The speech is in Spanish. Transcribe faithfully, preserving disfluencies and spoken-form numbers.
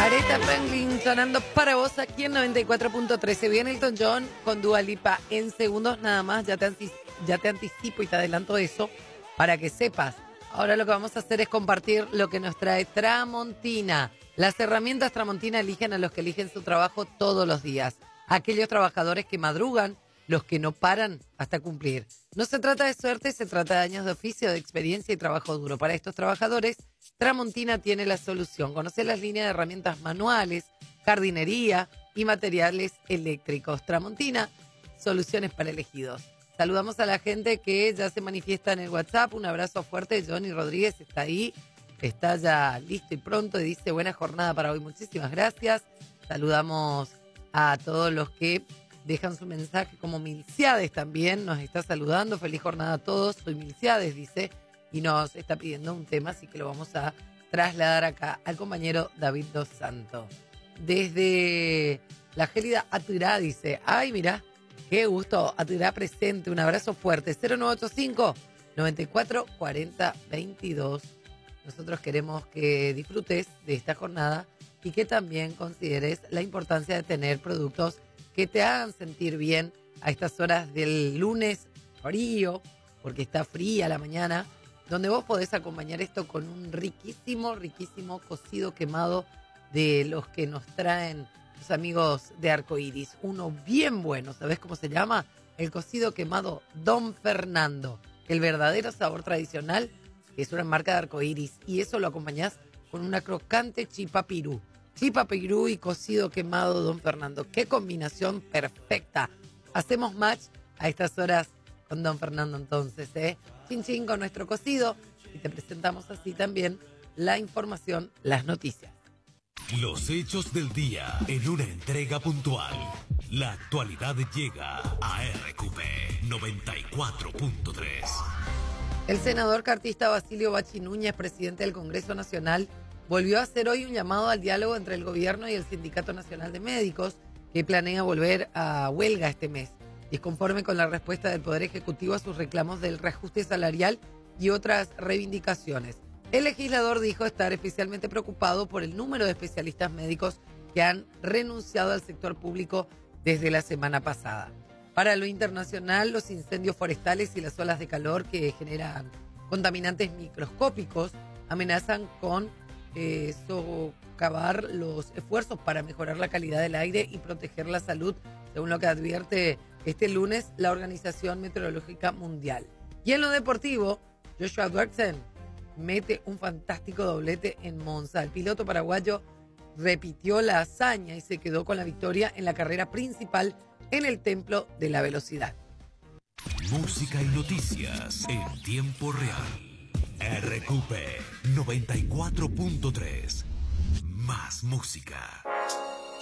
Aretha Franklin sonando para vos aquí en noventa y cuatro punto trece. Viene Elton John con Dua Lipa en segundos nada más. Ya te, antici- ya te anticipo y te adelanto eso para que sepas. Ahora lo que vamos a hacer es compartir lo que nos trae Tramontina. Las herramientas Tramontina eligen a los que eligen su trabajo todos los días. Aquellos trabajadores que madrugan, los que no paran hasta cumplir. No se trata de suerte, se trata de años de oficio, de experiencia y trabajo duro. Para estos trabajadores, Tramontina tiene la solución. Conoce las líneas de herramientas manuales, jardinería y materiales eléctricos. Tramontina, soluciones para elegidos. Saludamos a la gente que ya se manifiesta en el WhatsApp. Un abrazo fuerte. Johnny Rodríguez está ahí, está ya listo y pronto y dice buena jornada para hoy. Muchísimas gracias. Saludamos a todos los que dejan su mensaje, como Milciades también nos está saludando. Feliz jornada a todos. Soy Milciades, dice, y nos está pidiendo un tema, así que lo vamos a trasladar acá al compañero David Dos Santos. Desde la gélida Aturá dice, ay, mira, qué gusto, Aturá presente, un abrazo fuerte. cero nueve ocho cinco, noventa y cuatro, cuarenta, veintidós. Nosotros queremos que disfrutes de esta jornada y que también consideres la importancia de tener productos que te hagan sentir bien a estas horas del lunes frío, porque está fría la mañana, donde vos podés acompañar esto con un riquísimo, riquísimo cocido quemado de los que nos traen los amigos de Arcoiris. Uno bien bueno, ¿sabés cómo se llama? El cocido quemado Don Fernando, el verdadero sabor tradicional, que es una marca de Arcoiris, y eso lo acompañás con una crocante chipa pirú. Chipa pirú y cocido quemado Don Fernando. ¡Qué combinación perfecta! Hacemos match a estas horas con Don Fernando entonces, ¿eh? Chin chin con nuestro cocido y te presentamos así también la información, las noticias. Los hechos del día en una entrega puntual. La actualidad llega a R Q P noventa y cuatro punto tres. El senador cartista Basilio Bachi Núñez, presidente del Congreso Nacional, volvió a hacer hoy un llamado al diálogo entre el gobierno y el Sindicato Nacional de Médicos, que planea volver a huelga este mes, disconforme con la respuesta del Poder Ejecutivo a sus reclamos del reajuste salarial y otras reivindicaciones. El legislador dijo estar especialmente preocupado por el número de especialistas médicos que han renunciado al sector público desde la semana pasada. Para lo internacional, los incendios forestales y las olas de calor que generan contaminantes microscópicos amenazan con eh, socavar los esfuerzos para mejorar la calidad del aire y proteger la salud, según lo que advierte este lunes la Organización Meteorológica Mundial. Y en lo deportivo, Joshua Duerksen mete un fantástico doblete en Monza. El piloto paraguayo repitió la hazaña y se quedó con la victoria en la carrera principal en el Templo de la Velocidad. Música y noticias en tiempo real. R Q P noventa y cuatro punto tres. Más música.